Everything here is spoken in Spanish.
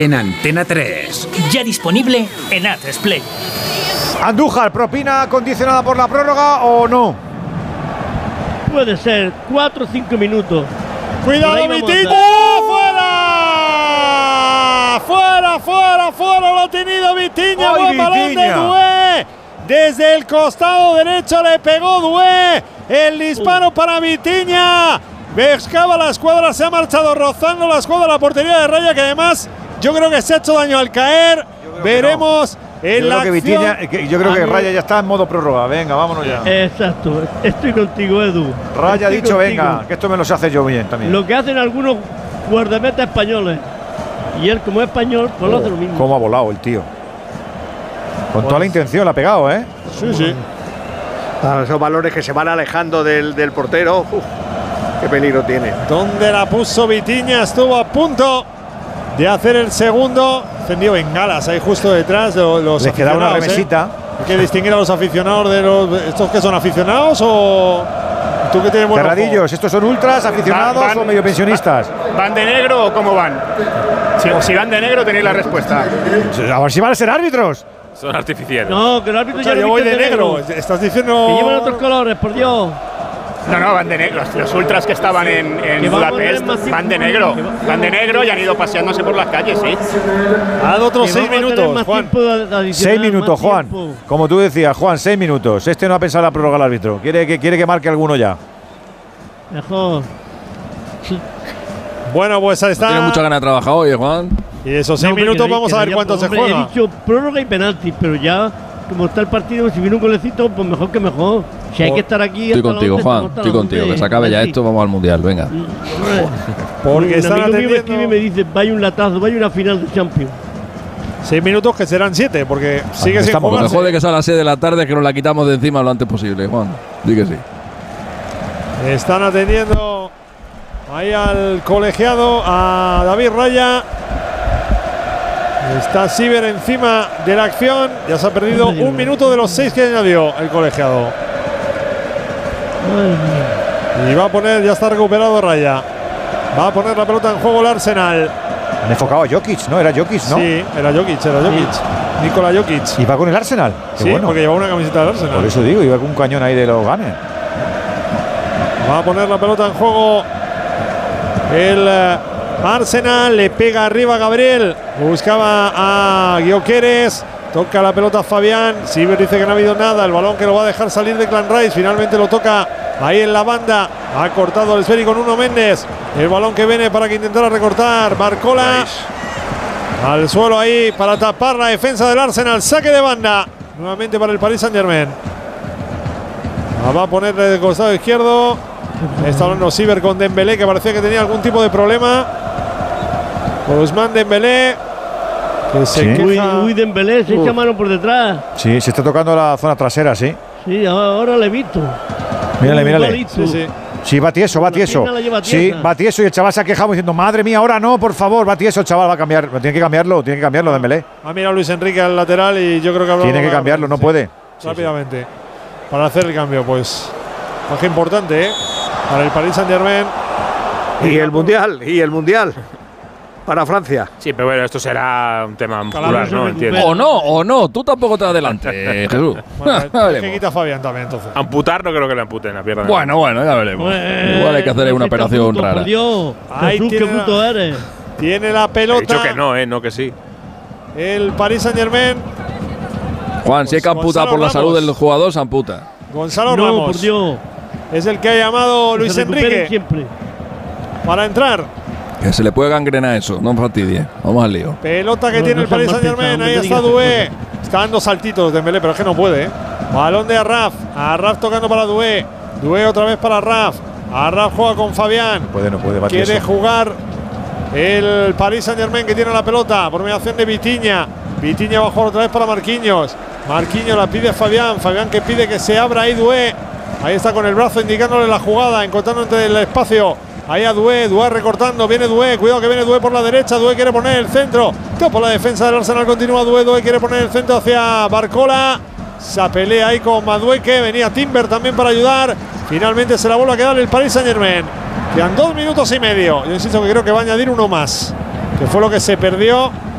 En Antena 3. Ya disponible en A3 Play. Andújar, ¿propina condicionada por la prórroga o no? Puede ser, 4 o 5 minutos. ¡Cuidado, Vitinha! ¡Fuera! ¡Fuera! ¡Lo ha tenido Vitinha! ¡Buen balón de Doué! Desde el costado derecho le pegó Doué. El disparo para Vitinha. Pescaba la escuadra, se ha marchado rozando la escuadra a la portería de Raya, que además yo creo que se ha hecho daño al caer. Veremos en la acción. Yo creo que Raya ya está en modo prórroga. Venga, vámonos ya. Exacto, estoy contigo, Edu. Raya ha dicho, venga, que esto me lo sé hacer yo bien también. Lo que hacen algunos guardametas españoles. Y él, como es español, pues lo hace lo mismo. Cómo ha volado el tío. Con toda la intención la ha pegado, ¿eh? Sí. Esos balones que se van alejando del portero. Qué peligro tiene. ¿Dónde la puso Vitinha? Estuvo a punto de hacer el segundo. Encendió bengalas ahí justo detrás de los Les queda una remesita. Hay que distinguir a los aficionados de los… ¿Estos que son aficionados o tú que tienes buen ojo? Cerradillos, ¿estos son ultras, aficionados o medio pensionistas? ¿Van de negro o cómo van? Si van de negro tenéis la respuesta. A ver si van a ser árbitros. Son artificiales. No, que el árbitro ya yo voy de negro. Estás diciendo… Que llevan otros colores, por Dios. No, van de negro. Los ultras que estaban en Budapest van de negro. Van de negro y han ido paseándose por las calles, sí. Ha dado otros 6 minutos, Juan. 6 minutos, Juan. Como tú decías, Juan, 6 minutos. Este no ha pensado la prórroga al árbitro. Quiere que marque alguno ya. Mejor. Bueno, pues ahí está. Tiene mucha ganas de trabajar hoy, Juan. Y esos 6 minutos vamos a ver cuánto se juega. He dicho prórroga y penalti, pero ya como está el partido, si viene un golecito, pues mejor que mejor. Si hay que estar aquí… Estoy contigo, Juan. Estoy contigo. Que se acabe ya esto, vamos al Mundial, venga. Porque están atendiendo… me me dice, vaya un latazo, vaya una final de Champions. 6 minutos que serán 7, porque sigue sin jugarse. Lo mejor de que sea a las 6 de la tarde es que nos la quitamos de encima lo antes posible, Juan. Di que sí. Están atendiendo ahí al colegiado, a David Raya. Está Siver encima de la acción. Ya se ha perdido 1 minuto de los 6 que añadió el colegiado. Y va a poner, ya está recuperado Raya. Va a poner la pelota en juego el Arsenal. Han enfocado a Jokic, ¿no? Era Jokic, ¿no? Sí, era Jokic. Nikola Jokic. ¿Y va con el Arsenal? Qué bueno. Porque lleva una camiseta del Arsenal. Por eso digo, iba con un cañón ahí de los Gunners. Va a poner la pelota en juego el Arsenal. Le pega arriba a Gabriel. Buscaba a Gyökeres. Toca la pelota a Fabián. Siver dice que no ha habido nada. El balón que lo va a dejar salir de Clan Rice. Finalmente lo toca ahí en la banda. Ha cortado el esférico con Nuno Méndez. El balón que viene para que intentara recortar Barcola. Al suelo ahí para tapar la defensa del Arsenal. Saque de banda. Nuevamente para el Paris Saint-Germain. Va a ponerle de costado izquierdo. Está hablando Siver con Dembélé, que parecía que tenía algún tipo de problema. Ousmane Dembélé. Que se queja. Uy, Dembélé, se echa mano por detrás. Sí, se está tocando la zona trasera, sí. Sí, ahora le he visto. Mírale. Sí. Sí, va tieso. Sí, va tieso y el chaval se ha quejado diciendo, madre mía, ahora no, por favor, va tieso el chaval, va a cambiar. Tiene que cambiarlo Dembélé. Mira Luis Enrique al lateral y yo creo que tiene que cambiarlo, no puede. Rápidamente. Para hacer el cambio, pues. Baja importante, para el Paris Saint-Germain. Y el Mundial. Para Francia. Sí, pero bueno, esto será un tema muscular, ¿no? Entiendo. O no, tú tampoco te adelantes, Jesús. Que quita Fabián también, entonces. Amputar no creo que le amputen la pierna. Bueno, ya veremos. Igual hay que hacer una operación rara. Por Dios, Jesús, qué puto eres. Tiene la pelota. He dicho que no, no que sí. El Paris Saint-Germain. Juan, si hay que amputar por la salud del jugador, se amputa. Gonzalo Ramos. Por Dios. Es el que ha llamado Luis Enrique siempre para entrar. Que se le puede gangrenar eso, no fastidie. Vamos al lío. Pelota que tiene el Paris Saint-Germain. Ahí está Doué. Está dando saltitos Dembélé, pero es que no puede. Balón de Arraf. Arraf tocando para Doué. Doué otra vez para Arraf. Arraf juega con Fabián. No puede. Quiere jugar el Paris Saint-Germain, que tiene la pelota por mediación de Vitinha. Vitinha va a jugar otra vez para Marquinhos. Marquinhos la pide Fabián. Fabián que pide que se abra ahí Doué. Ahí está con el brazo indicándole la jugada, encontrando entre el espacio. Ahí a Doué recortando, viene Doué, cuidado que viene Doué por la derecha, Doué quiere poner el centro, por la defensa del Arsenal continúa Doué quiere poner el centro hacia Barcola, se pelea ahí con Madueke, venía Timber también para ayudar, finalmente se la vuelve a quedar el Paris Saint-Germain, quedan 2 minutos y medio, yo insisto que creo que va a añadir uno más, que fue lo que se perdió